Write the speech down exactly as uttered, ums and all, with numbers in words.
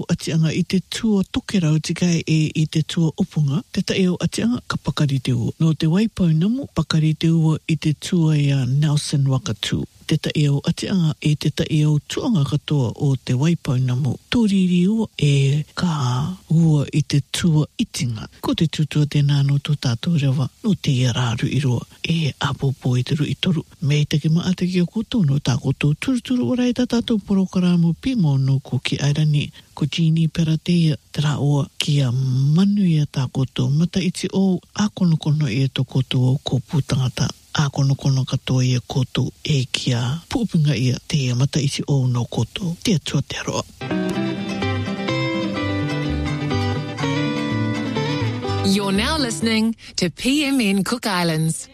atianga i te tua tokerau tikai e i te tua upunga, te ta eo atianga ka pakari te ua. No te waipau namu, pakari te ua i te tua ia Nelson Wakatu. Te ta eo atianga e te ta eo tuanga katoa o te waipau namu. Tōriri ua e ka ua i te tua itinga. Ko te tutua tēnā no tō tātou rewa, no te ia rāru i roa, e apopo i te ru i toru. Me te ke maa te ki o koto, no tā koto turuturu o rei tā tātou porokaramu pimo no ko ki airani. Ko Jeannie Peratea, te rā oa ki a manu ia tā koto, mata iti o ākonokono e tō koto o ko pūtangata. Ākonokono katoa ia koto e kia pūpinga ia te mata iti o no koto. Te atua te aroa. You're now listening to P M N Cook Islands.